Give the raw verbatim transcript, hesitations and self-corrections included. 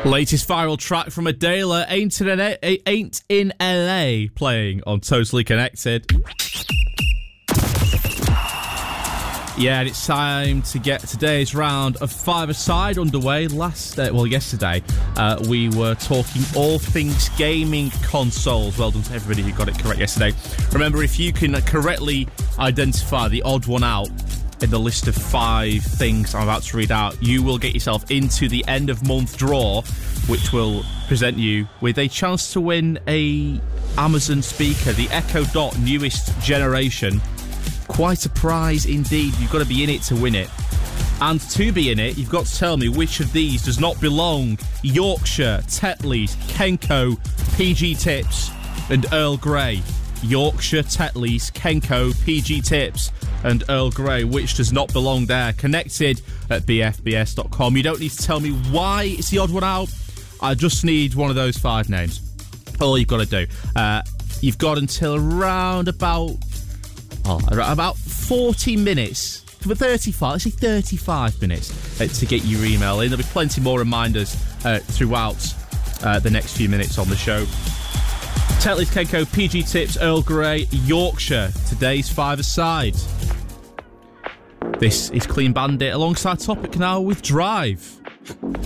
Latest viral track from Adela, Ain't in, L A, Ain't in L A, playing on Totally Connected. Yeah, and it's time to get today's round of five-a-side underway. Last, uh, well, yesterday, uh, we were talking all things gaming consoles. Well done to everybody who got it correct yesterday. Remember, if you can correctly identify the odd one out in the list of five things I'm about to read out, you will get yourself into the end of month draw, which will present you with a chance to win a Amazon speaker, the Echo Dot newest generation. Quite a prize indeed. You've got to be in it to win it. And to be in it, you've got to tell me which of these does not belong. Yorkshire, Tetley's, Kenko, P G Tips and Earl Grey. Yorkshire, Tetley's, Kenko, P G Tips and Earl Grey. Which does not belong there? Connected at b f b s dot com. You don't need to tell me why it's the odd one out. I just need one of those five names. All you've got to do. Uh, you've got until around about... Oh, about forty minutes, for thirty-five, let's say thirty-five minutes uh, to get your email in. There'll be plenty more reminders uh, throughout uh, the next few minutes on the show. Tetley's, Kenko, P G Tips, Earl Grey, Yorkshire, today's five-a-side. This is Clean Bandit alongside Topic now with Drive.